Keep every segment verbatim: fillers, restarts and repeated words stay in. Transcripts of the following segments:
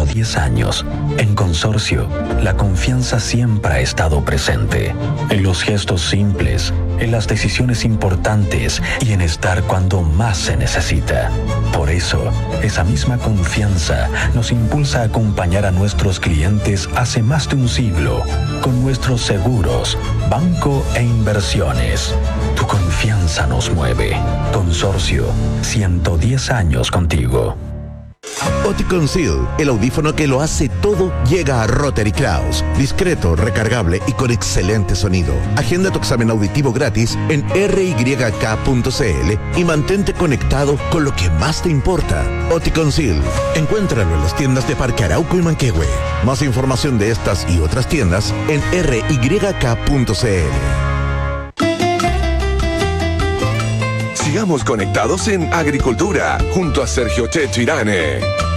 ciento diez años, en Consorcio, la confianza siempre ha estado presente. En los gestos simples, en las decisiones importantes y en estar cuando más se necesita. Por eso, esa misma confianza nos impulsa a acompañar a nuestros clientes hace más de un siglo con nuestros seguros, banco e inversiones. Tu confianza nos mueve. Consorcio, ciento diez años contigo. Oticon Seal, el audífono que lo hace todo, llega a Rotary Kraus. Discreto, recargable y con excelente sonido. Agenda tu examen auditivo gratis en r y k punto c l y mantente conectado con lo que más te importa. Oticon Seal. Encuéntralo en las tiendas de Parque Arauco y Manquehue. Más información de estas y otras tiendas en r y k punto c l. Sigamos conectados en Agricultura, junto a Sergio Checho Irane.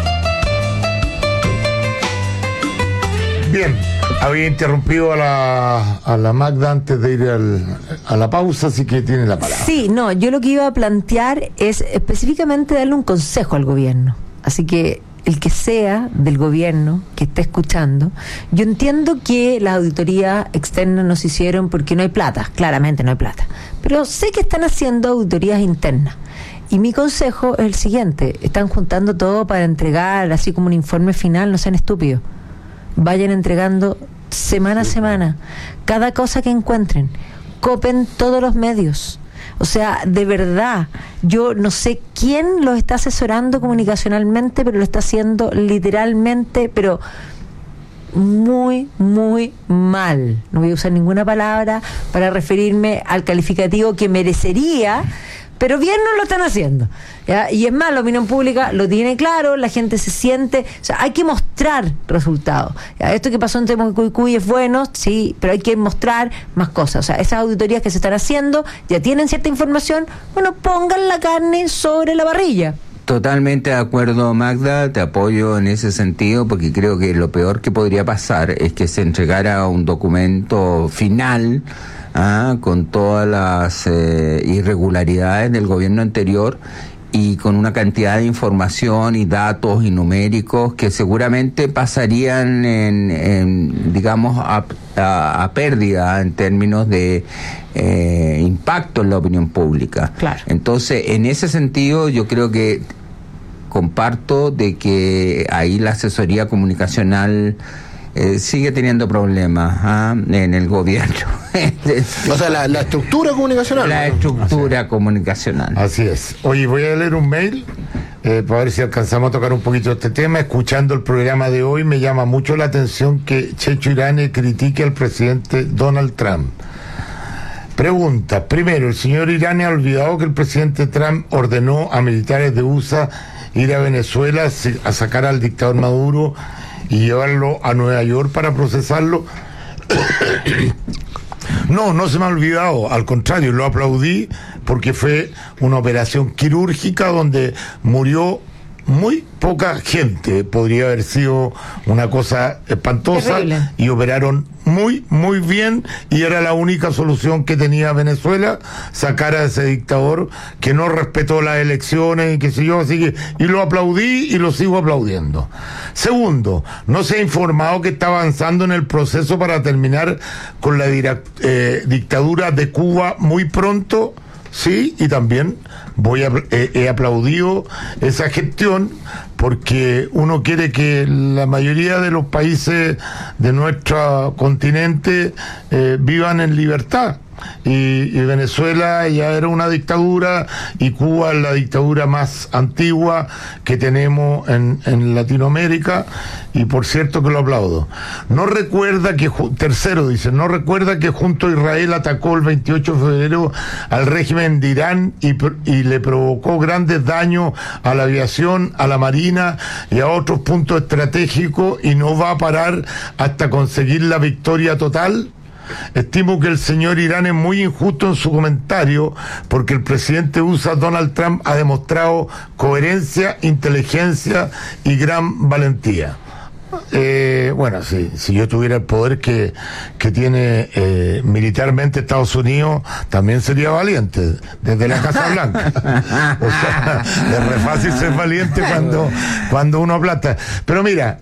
Bien, había interrumpido a la, a la Magda antes de ir al, a la pausa, así que tiene la palabra. Sí, no, yo lo que iba a plantear es específicamente darle un consejo al gobierno. Así que el que sea del gobierno que esté escuchando, yo entiendo que las auditorías externas no se hicieron porque no hay plata, claramente no hay plata, pero sé que están haciendo auditorías internas. Y mi consejo es el siguiente: están juntando todo para entregar así como un informe final, no sean estúpidos. Vayan entregando semana a semana cada cosa que encuentren, copen todos los medios. O sea, de verdad, yo no sé quién los está asesorando comunicacionalmente, pero lo está haciendo literalmente, pero muy, muy mal. No voy a usar ninguna palabra para referirme al calificativo que merecería, pero bien no lo están haciendo, ¿ya? Y es más, la opinión pública lo tiene claro, la gente se siente, o sea, hay que mostrar resultados, ¿ya? Esto que pasó en Temucuicuy es bueno, sí, pero hay que mostrar más cosas. O sea, esas auditorías que se están haciendo ya tienen cierta información, bueno, pongan la carne sobre la parrilla. Totalmente de acuerdo, Magda, te apoyo en ese sentido, porque creo que lo peor que podría pasar es que se entregara un documento final, ah, con todas las eh, irregularidades del gobierno anterior y con una cantidad de información y datos y numéricos que seguramente pasarían en, en digamos, a, a, a pérdida en términos de eh, impacto en la opinión pública. Claro. Entonces, en ese sentido, yo creo que comparto de que ahí la asesoría comunicacional Eh, sigue teniendo problemas ¿ah? en el gobierno. O sea, la, la estructura comunicacional. La estructura o sea, comunicacional. Así es. Oye, voy a leer un mail eh, para ver si alcanzamos a tocar un poquito este tema. Escuchando el programa de hoy, me llama mucho la atención que Checho Irane critique al presidente Donald Trump. Pregunta. Primero, el señor Irane ha olvidado que el presidente Trump ordenó a militares de U S A ir a Venezuela a sacar al dictador Maduro y llevarlo a Nueva York para procesarlo. No, no se me ha olvidado, al contrario, lo aplaudí porque fue una operación quirúrgica donde murió muy poca gente. Podría haber sido una cosa espantosa. Terrible. Y operaron muy, muy bien, y era la única solución que tenía Venezuela, sacar a ese dictador que no respetó las elecciones y qué sé yo, así que, y lo aplaudí y lo sigo aplaudiendo. Segundo, no se ha informado que está avanzando en el proceso para terminar con la direct, eh, dictadura de Cuba muy pronto. Sí, y también voy a, eh, he aplaudido esa gestión porque uno quiere que la mayoría de los países de nuestro continente eh, vivan en libertad. Y, y Venezuela ya era una dictadura y Cuba es la dictadura más antigua que tenemos en, en Latinoamérica, y por cierto que lo aplaudo. No recuerda que, tercero dice, no recuerda que junto a Israel atacó el veintiocho de febrero al régimen de Irán y, y le provocó grandes daños a la aviación, a la marina y a otros puntos estratégicos, y no va a parar hasta conseguir la victoria total. Estimo que el señor Irán es muy injusto en su comentario, porque el presidente U S A, Donald Trump, ha demostrado coherencia, inteligencia y gran valentía. Eh, bueno, sí, si yo tuviera el poder que, que tiene eh, militarmente Estados Unidos, también sería valiente, desde la Casa Blanca. O sea, es re fácil ser valiente cuando, cuando uno aplasta. Pero mira,